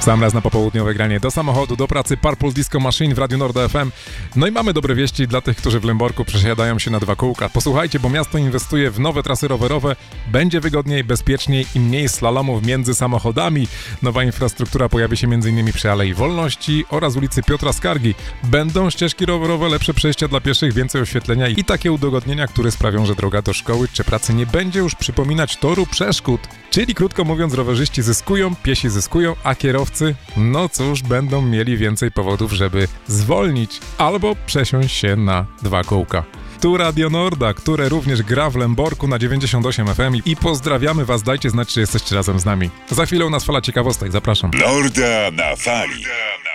Sam raz na popołudniowe granie do samochodu, do pracy, Purple Disco Machine w Radiu Norda FM. No i mamy dobre wieści dla tych, którzy w Lęborku przesiadają się na dwa kółka. Posłuchajcie, bo miasto inwestuje w nowe trasy rowerowe. Będzie wygodniej, bezpieczniej i mniej slalomów między samochodami. Nowa infrastruktura pojawi się m.in. przy Alei Wolności oraz ulicy Piotra Skargi. Będą ścieżki rowerowe, lepsze przejścia dla pieszych, więcej oświetlenia i takie udogodnienia, które sprawią, że droga do szkoły czy pracy nie będzie już przypominać toru przeszkód. Czyli krótko mówiąc, rowerzyści zyskują, piesi zyskują, a kierowcy, no cóż, będą mieli więcej powodów, żeby zwolnić albo przesiąść się na dwa kółka. Tu Radio Norda, które również gra w Lęborku na 98 FM i pozdrawiamy Was, dajcie znać, czy jesteście razem z nami. Za chwilę u nas fala ciekawostek, zapraszam. Norda na fali.